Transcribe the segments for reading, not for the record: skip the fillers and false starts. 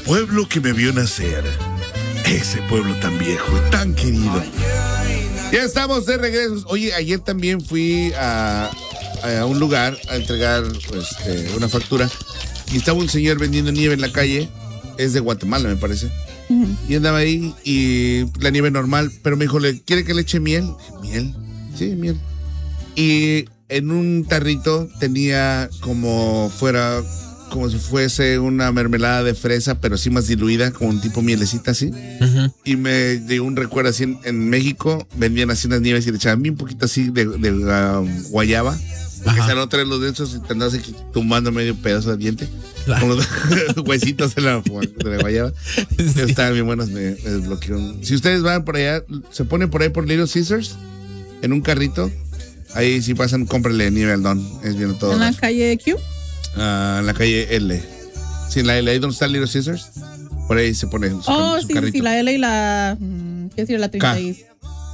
pueblo que me vio nacer. Ese pueblo tan viejo y tan querido. Ya estamos de regreso. Oye, ayer también fui a un lugar a entregar una factura y estaba un señor vendiendo nieve en la calle. Es de Guatemala, me parece. Y andaba ahí y la nieve normal, pero me dijo, ¿quiere que le eche miel? ¿Miel? Sí, miel. Y en un tarrito tenía como si fuese una mermelada de fresa, pero sí más diluida, como un tipo mielecita así. Y me dio un recuerdo así, en México vendían así unas nieves y le echaban bien un poquito así de guayaba. Porque se lo traen los densos y te andas aquí tumbando medio pedazo de diente. Claro. Con los huesitos de la guayaba. Sí. Estaban bien buenos, me desbloquearon. Si ustedes van por allá, se ponen por ahí por Little Caesars, en un carrito. Ahí si pasan, cómprenle nieve al don. Es bien todo. ¿En la calle Q? En la calle L. Sí, en la L, ahí donde está Little Caesars. Por ahí se pone su carrito. Sí, la L y la... ¿Qué decir? La 36.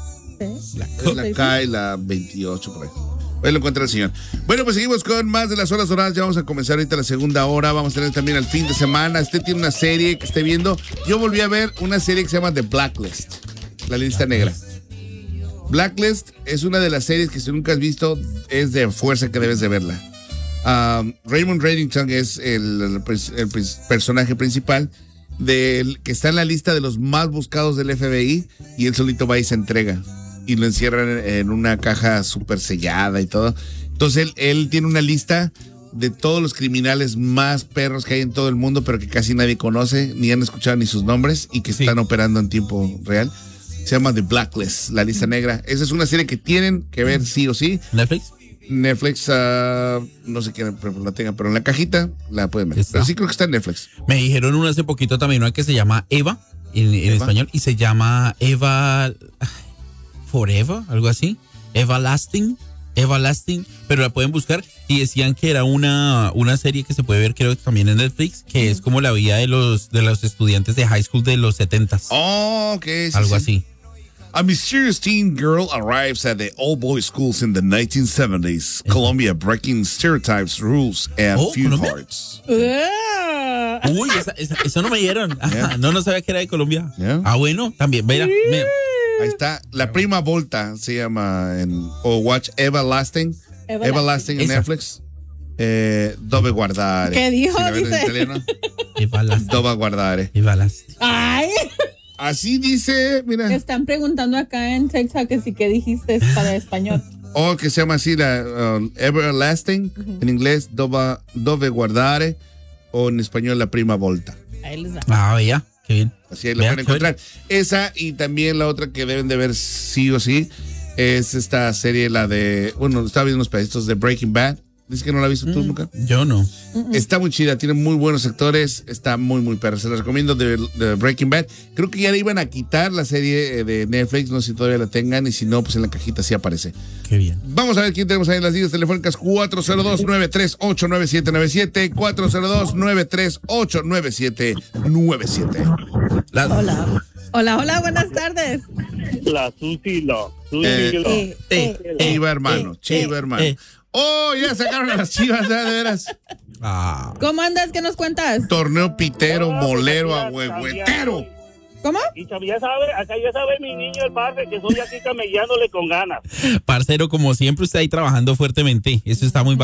La K y la 28 por ahí. Ahí lo encuentra el señor. Bueno, pues seguimos con más de las horas doradas. Ya vamos a comenzar ahorita la segunda hora. Vamos a tener también el fin de semana. Usted tiene una serie que esté viendo. Yo volví a ver una serie que se llama The Blacklist. La lista negra. Blacklist es una de las series que si nunca has visto, es de fuerza que debes de verla. Raymond Reddington es el personaje principal que está en la lista de los más buscados del FBI y él solito va y se entrega. Y lo encierran en una caja súper sellada y todo. Entonces él tiene una lista de todos los criminales más perros que hay en todo el mundo, pero que casi nadie conoce, ni han escuchado ni sus nombres y que están operando en tiempo real. Se llama The Blacklist, la lista negra. Esa es una serie que tienen que ver sí o sí. Netflix, no sé quién la tenga, pero en la cajita la pueden ver. Pero sí creo que está en Netflix. Me dijeron hace poquito también una que se llama Eva, en español, y se llama Eva... Forever, algo así, Everlasting, pero la pueden buscar y decían que era una serie que se puede ver creo que también en Netflix, que es como la vida de los estudiantes de high school de los 70s. Oh, ok. Sí, algo así. A mysterious teen girl arrives at the all-boys schools in the 1970s, Colombia, breaking stereotypes, rules, and few hearts. Uy, eso no me dieron. No sabía que era de Colombia. Bueno, también, mira. Ahí está, La Prima Volta se llama Watch Everlasting en Netflix. Dove guardare. ¿Qué dijo? Si dice en italiano, Dove guardare. Ay. Así dice, mira. Están preguntando acá en Texas que sí que dijiste para español. Que se llama así Everlasting, en inglés Dove guardare, o en español La Prima Volta. Ahí les da. Ya. Qué bien. Así ahí lo pueden encontrar. Esa y también la otra que deben de ver sí o sí es esta serie, estaba viendo unos pedacitos de Breaking Bad. ¿Dices que no la has visto tú nunca? Yo no. Está muy chida, tiene muy buenos actores, está muy, muy perra. Se la recomiendo de Breaking Bad. Creo que ya le iban a quitar la serie de Netflix, no sé si todavía la tengan, y si no, pues en la cajita sí aparece. Qué bien. Vamos a ver quién tenemos ahí en las líneas telefónicas. 402-938-9797. 402-938-9797. Hola, buenas tardes. La Susi. Chiva hermano. Ya sacaron a las Chivas, de veras. ¿Cómo andas? ¿Qué nos cuentas? Torneo pitero, molero, ahuehuetero. ¿Cómo? Y acá ya sabe mi niño el parce que soy aquí camellándole con ganas. Parcero, como siempre, usted ahí trabajando fuertemente. Eso está muy